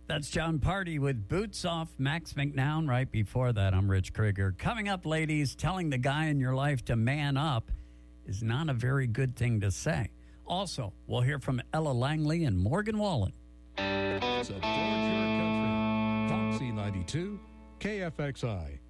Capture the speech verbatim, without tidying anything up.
That's John Party with Boots Off, Max McNown. Right before that, I'm Rich Krieger. Coming up, ladies, telling the guy in your life to man up is not a very good thing to say. Also, we'll hear from Ella Langley and Morgan Wallen. Support your country. Foxy ninety-two, K F X I.